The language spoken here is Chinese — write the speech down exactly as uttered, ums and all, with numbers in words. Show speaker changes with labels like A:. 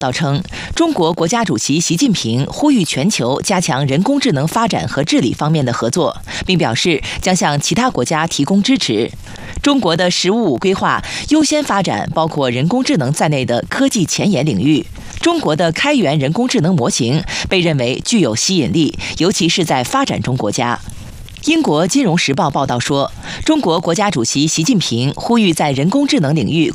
A: 道称，中国国家主席习近平呼吁全球加强人工智能发展和治理方面的合作，并表示将向其他国家提供支持。中国的“十五五”规划优先发展包括人工智能在内的科技前沿领域。中国的开源人工智能模型被认为具有吸引力，尤其是在发展中国家。英国《金融时报》报道说，中国国家主席习近平呼吁在人工智能领域